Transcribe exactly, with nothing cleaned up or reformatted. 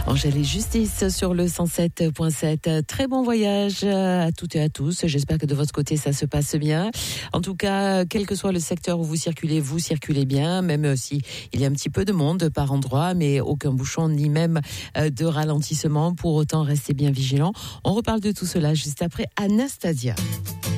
Angèle et Justice sur le cent sept virgule sept. Très bon voyage à toutes et à tous. J'espère que de votre côté, ça se passe bien. En tout cas, quel que soit le secteur où vous circulez, vous circulez bien, même si il y a un petit peu de monde par endroit, mais aucun bouchon ni même de ralentissement. Pour autant, restez bien vigilants. On reparle de tout cela juste après Anastasia.